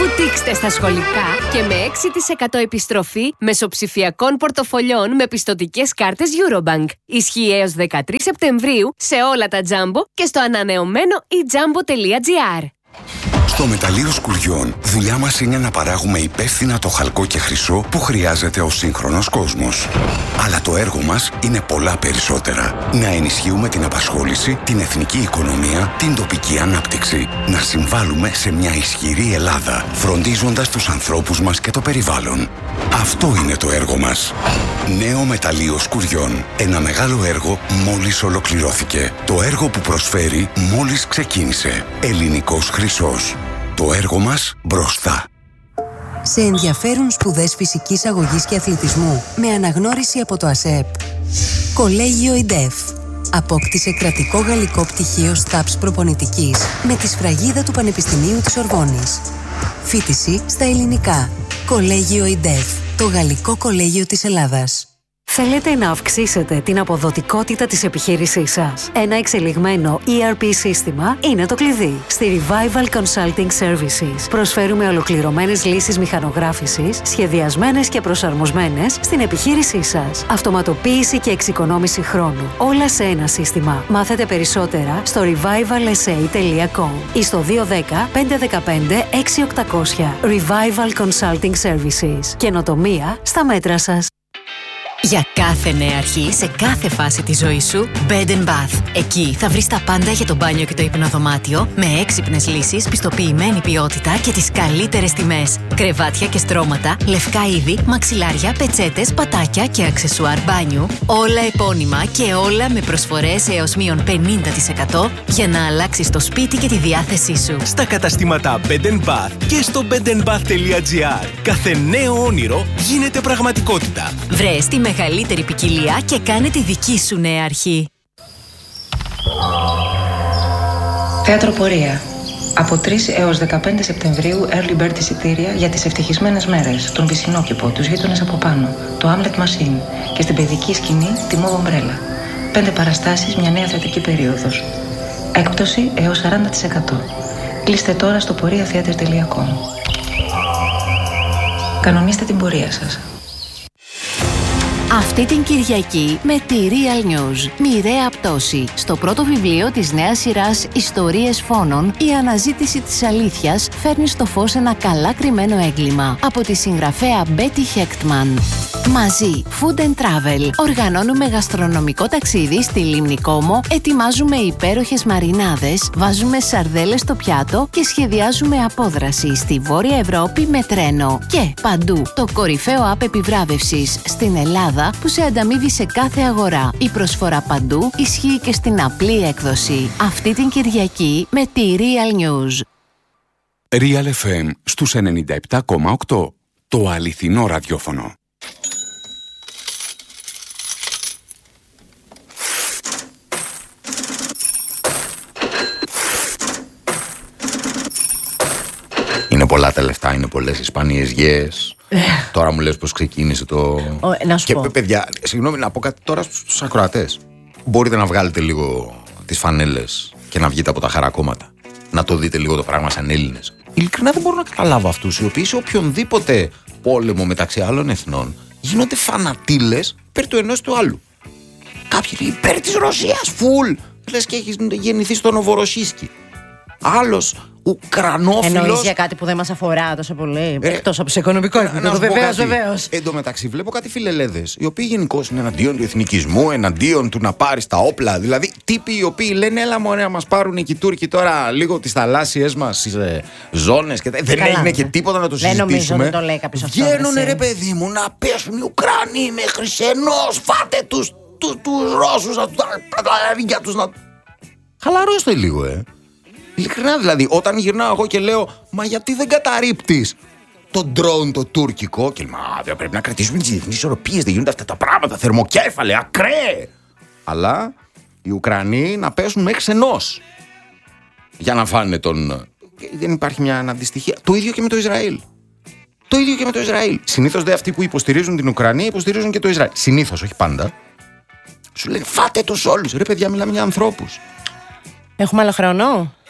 Βουτήξτε στα σχολικά και με 6% επιστροφή μεσοψηφιακών πορτοφολιών με πιστωτικές κάρτες Eurobank. Ισχύει έως 13 Σεπτεμβρίου σε όλα τα Jumbo και στο ανανεωμένο ejumbo.gr. Στο Μεταλλείο Σκουριών, δουλειά μας είναι να παράγουμε υπεύθυνα το χαλκό και χρυσό που χρειάζεται ο σύγχρονος κόσμος. Αλλά το έργο μας είναι πολλά περισσότερα. Να ενισχύουμε την απασχόληση, την εθνική οικονομία, την τοπική ανάπτυξη. Να συμβάλλουμε σε μια ισχυρή Ελλάδα, φροντίζοντας τους ανθρώπους μας και το περιβάλλον. Αυτό είναι το έργο μας. Νέο Μεταλλείο Σκουριών. Ένα μεγάλο έργο μόλις ολοκληρώθηκε. Το έργο που προσφέρει μόλις ξεκίνησε. Ελληνικός χρυσός. Το έργο μας μπροστά. Σε ενδιαφέρουν σπουδές φυσικής αγωγής και αθλητισμού με αναγνώριση από το ΑΣΕΠ. Κολέγιο ΙΝΤΕΦ. Απόκτησε κρατικό γαλλικό πτυχίο ΣΤΑΠΣ προπονητικής με τη σφραγίδα του Πανεπιστημίου της Ορβόνης. Φοιτηση στα ελληνικά. Κολέγιο ΙΝΤΕΦ. Το γαλλικό κολέγιο της Ελλάδας. Θέλετε να αυξήσετε την αποδοτικότητα της επιχείρησής σας? Ένα εξελιγμένο ERP σύστημα είναι το κλειδί. Στη Revival Consulting Services προσφέρουμε ολοκληρωμένες λύσεις μηχανογράφησης, σχεδιασμένες και προσαρμοσμένες στην επιχείρησή σας. Αυτοματοποίηση και εξοικονόμηση χρόνου. Όλα σε ένα σύστημα. Μάθετε περισσότερα στο revivalsa.com ή στο 210 515 6800. Revival Consulting Services. Καινοτομία στα μέτρα σας. Για κάθε νέα αρχή, σε κάθε φάση της ζωής σου, Bed & Bath. Εκεί θα βρεις τα πάντα για το μπάνιο και το υπνοδωμάτιο, με έξυπνες λύσεις, πιστοποιημένη ποιότητα και τις καλύτερες τιμές. Κρεβάτια και στρώματα, λευκά είδη, μαξιλάρια, πετσέτες, πατάκια και αξεσουάρ μπάνιου. Όλα επώνυμα και όλα με προσφορές έως μείον 50% για να αλλάξεις το σπίτι και τη διάθεσή σου. Στα καταστήματα Bed & Bath και στο bedandbath.gr. Κάθε νέο όνειρο γίνεται πραγματικότητα. Βρες τη μεγαλύτερη ποικιλία και κάνε τη δική σου νέα αρχή. Θέατρο Πορεία. Από 3 έως 15 Σεπτεμβρίου early bird εισιτήρια για τις ευτυχισμένες μέρες, τον Πισινόκηπο, τους γείτονες από πάνω, το Hamlet Machine και στην παιδική σκηνή τη Mauve Umbrella. 5 παραστάσεις, μια νέα θεατρική περίοδος. Έκπτωση έως 40%. Κλείστε τώρα στο poriatheater.com. Κανονίστε την πορεία σας. Αυτή την Κυριακή με τη Real News, μοιραία πτώση. Στο πρώτο βιβλίο της νέας σειράς «Ιστορίες φόνων», η αναζήτηση της αλήθειας φέρνει στο φως ένα καλά κρυμμένο έγκλημα. Από τη συγγραφέα Betty Hechtman. Μαζί, Food and Travel. Οργανώνουμε γαστρονομικό ταξίδι στη Λίμνη Κόμο, ετοιμάζουμε υπέροχες μαρινάδες, βάζουμε σαρδέλες στο πιάτο και σχεδιάζουμε απόδραση στη Βόρεια Ευρώπη με τρένο. Και παντού, το κορυφαίο app επιβράβευσης στην Ελλάδα που σε ανταμείβει σε κάθε αγορά. Η προσφορά παντού ισχύει και στην απλή έκδοση. Αυτή την Κυριακή με τη Real News. Real FM στους 97,8. Το αληθινό ραδιόφωνο. Είναι πολλά τα λεφτά, είναι πολλές οι σπάνιες γιές. Τώρα μου λες πως ξεκίνησε το... Να σου πω. Και παιδιά, συγγνώμη να πω κάτι τώρα στους ακροατές. Μπορείτε να βγάλετε λίγο τις φανέλες και να βγείτε από τα χαρακόμματα. Να το δείτε λίγο το πράγμα σαν Έλληνες. Ειλικρινά δεν μπορώ να καταλάβω αυτούς οι οποίοι σε οποιονδήποτε πόλεμο μεταξύ άλλων εθνών γίνονται φανατήλες υπέρ του ενός του άλλου. Κάποιοι λέει υπέρ της Ρωσίας, φουλ. Λες και έχεις γεννηθεί στο Νοβοροσίσκι. Άλλος Ουκρανόφιλος. Εννοείς για κάτι που δεν μας αφορά τόσο πολύ. Εκτός από σε οικονομικό επίπεδο. Βεβαίως. Εν τω μεταξύ, βλέπω κάτι φιλελέδες, οι οποίοι γενικώς είναι εναντίον του εθνικισμού, εναντίον του να πάρεις τα όπλα. Δηλαδή, τύποι οι οποίοι λένε, έλα μωρέ να μας πάρουν οι Τούρκοι τώρα λίγο τις θαλάσσιες μας ζώνες. Και δεν έγινε και τίποτα να το συζητήσουμε. Δεν νομίζω ότι το λέει κάποιος αυτό. Βγαίνουνε ρε παιδί μου να πέσουν οι Ουκρανοί μέχρι σενός. Φάτε τους Ρώσους, τα λαρίκια τους να. Χαλαρώστε λίγο, Ειλικρινά δηλαδή, όταν γυρνάω εγώ και λέω, μα γιατί δεν καταρρίπτεις το ντρόουν το τουρκικό, και λέμε, δεν πρέπει να κρατήσουμε τις διεθνείς ισορροπίες, δεν γίνονται αυτά τα πράγματα, θερμοκέφαλε, ακραίε. Αλλά οι Ουκρανοί να πέσουν μέχρι σενός για να φάνε τον. Δεν υπάρχει μια αντιστοιχία. Το ίδιο και με το Ισραήλ. Το ίδιο και με το Ισραήλ. Συνήθως δε αυτοί που υποστηρίζουν την Ουκρανία υποστηρίζουν και το Ισραήλ. Συνήθως, όχι πάντα. Σου λένε, φάτε τους όλους. Ρε παιδιά, μιλάμε για ανθρώπους. Έχουμε άλλο χρόνο.